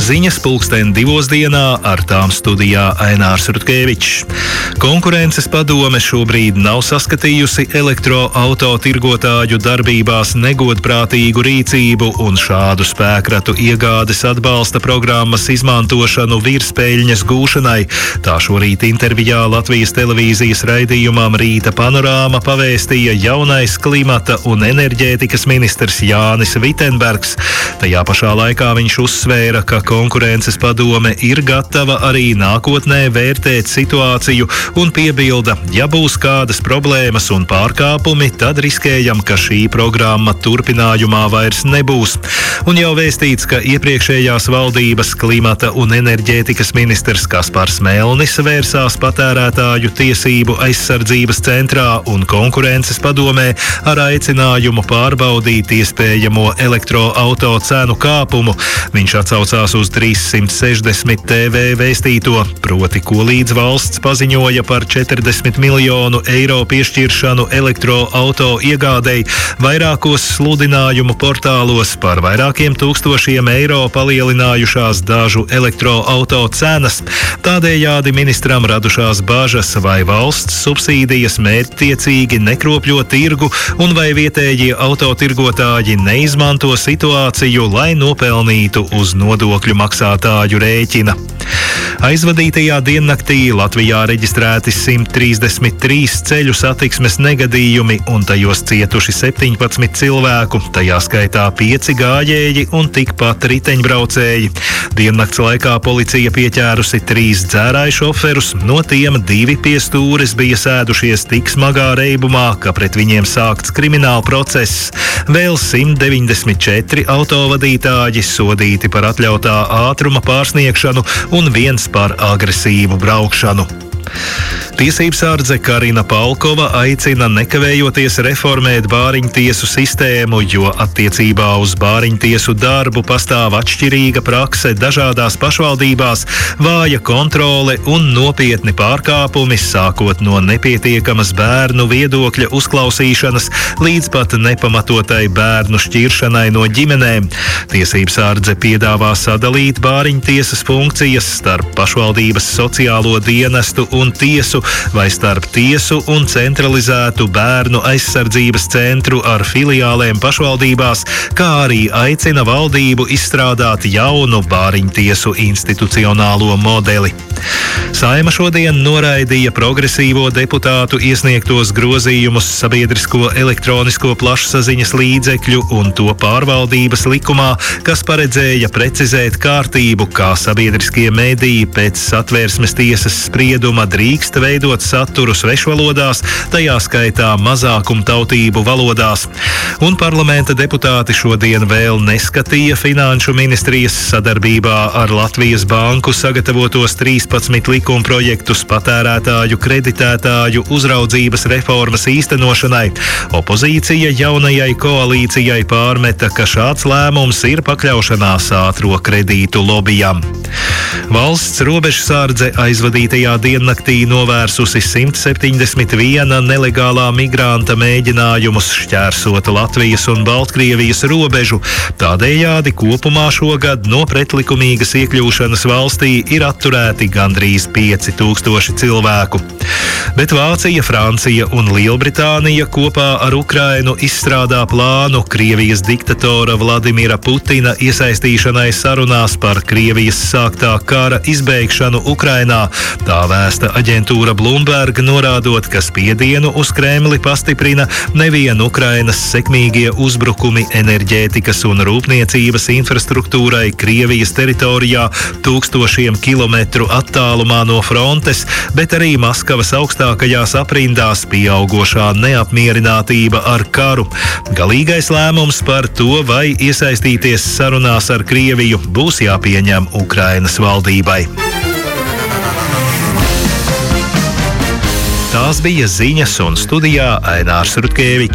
Ziņas 2:00 ar tām studijā Ainārs Rutkevičs. Konkurences padome šobrīd nav saskatījusi elektroauto tirgotāju darbībās negodprātīgu rīcību un šādu spēkratu iegādes atbalsta programmas izmantošanu virspeļņas gūšanai. Tā šorīt intervijā Latvijas televīzijas raidījumam Rīta panorāma pavēstīja jaunais klimata un enerģētikas ministrs Jānis Vitenbergs. Tajā pašā laikā viņš uzsvēra, ka konkurences padome ir gatava arī nākotnē vērtēt situāciju un piebilda, ja būs kādas problēmas un pārkāpumi, tad riskējam, ka šī programma turpinājumā vairs nebūs. Un jau vēstīts, ka iepriekšējās valdības klimata un enerģētikas ministrs Kaspars Melnis vērsās patērētāju tiesību aizsardzības centrā un konkurences padomē ar aicinājumu pārbaudīt iespējamo elektroauto cenu kāpumu. Viņš atsaucās uz 360 TV vēstīto, proti, ko līdz valsts paziņoja par 40 miljonu eiro piešķiršanu elektroauto iegādei, vairākos sludinājumu portālos par vairākiem tūkstošiem eiro palielinājušās dažu elektroauto cenas. Tādējādi ministram radušās bažas, vai valsts subsīdijas mērķtiecīgi nekropļo tirgu un vai vietējie autotirgotāji neizmanto situāciju, lai nopelnītu uz nodokļu maksātāju rēķina. Aizvadītajā diennaktī Latvijā reģistrēti 133 ceļu satiksmes negadījumi un tajos cietuši 17 cilvēku, tajā skaitā 5 gājēji un tikpat riteņbraucēji. Diennakts laikā policija pieķērusi 3 dzērāju šoferus, no tiem 2 pie stūres bija sēdušies tik smagā reibumā, ka pret viņiem sākts krimināla process. Vēl 194 autovadītāji sodīti par atļautā ātruma pārsniegšanu un 1 par agresīvu braukšanu. Tiesībsardze Karina Palkova aicina nekavējoties reformēt bāriņtiesu sistēmu, jo attiecībā uz bāriņtiesu darbu pastāv atšķirīga prakse dažādās pašvaldībās, vāja kontrole un nopietni pārkāpumi, sākot no nepietiekamas bērnu viedokļa uzklausīšanas līdz pat nepamatotai bērnu šķiršanai no ģimenēm. Tiesībsardze piedāvā sadalīt bāriņtiesas funkcijas starp pašvaldības sociālo dienestu un tiesu vai starp tiesu un centralizētu bērnu aizsardzības centru ar filiālēm pašvaldībās, kā arī aicina valdību izstrādāt jaunu bāriņtiesu institucionālo modeli. Saeima šodien noraidīja progresīvo deputātu iesniegtos grozījumus sabiedrisko elektronisko plašsaziņas līdzekļu un to pārvaldības likumā, kas paredzēja precizēt kārtību, kā sabiedriskie mediji pēc Satversmes tiesas sprieduma drīkst veidot saturu svešvalodās, tajā skaitā mazākumtautību valodās. Un parlamenta deputāti šodien vēl neskatīja Finanšu ministrijas sadarbībā ar Latvijas banku sagatavotos 13 likumprojektus patērētāju kreditētāju uzraudzības reformas īstenošanai. Opozīcija jaunajai koalīcijai pārmeta, ka šāds lēmums ir pakļaušanās ātro kredītu lobijam. Valsts robežsardze aizvadītajā diennaktī novērsusi 171 nelegālā migranta mēģinājumus šķērsot Latvijas un Baltkrievijas robežu. Tādējādi kopumā šogad no pretlikumīgas iekļūšanas valstī ir atturēti gandrīz 5000 cilvēku. Bet Vācija, Francija un Lielbritānija kopā ar Ukrainu izstrādā plānu Krievijas diktatora Vladimira Putina iesaistīšanai sarunās par Krievijas sāktā kara izbeigšanu Ukrainā. Tā vēsta aģentūra Bloomberg, norādot, ka spiedienu uz Kremli pastiprina nevien Ukrainas sekmīgie uzbrukumi enerģētikas un rūpniecības infrastruktūrai Krievijas teritorijā 1000 kilometru attālumā no frontes, bet arī Maskavas augstākajās aprindās pieaugošā neapmierinātība ar karu. Galīgais lēmums par to, vai iesaistīties sarunās ar Krieviju, būs jāpieņem Ukrainas valdībai. Tās bija ziņas un studijā Ainārs Rutkevičs.